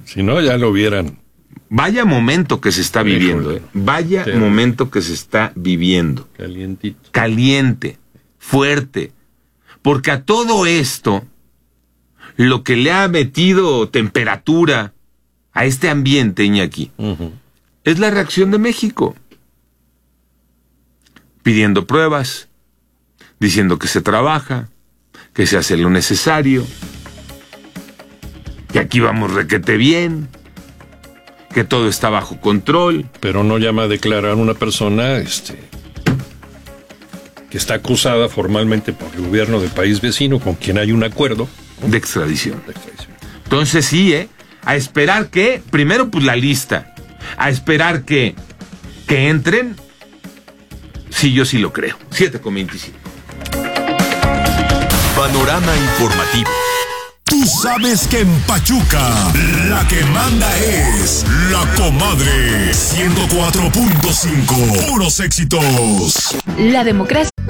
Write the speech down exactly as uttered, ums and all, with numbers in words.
Si no, ya lo hubieran. Vaya momento que se está viviendo, ¿eh? Vaya sí. momento que se está viviendo. Calientito. Caliente, fuerte. Porque a todo esto, lo que le ha metido temperatura a este ambiente, Iñaki, uh-huh. es la reacción de México. Pidiendo pruebas, diciendo que se trabaja, que se hace lo necesario, que aquí vamos requete bien, que todo está bajo control. Pero no llama a declarar una persona este, que está acusada formalmente por el gobierno del país vecino con quien hay un acuerdo, ¿no? de extradición. De extradición. Entonces sí, ¿eh? A esperar que, primero pues la lista, a esperar que, que entren, sí, yo sí lo creo. siete con veinticinco. Panorama informativo. Tú sabes que en Pachuca la que manda es La Comadre ciento cuatro punto cinco. Puros éxitos. La democracia.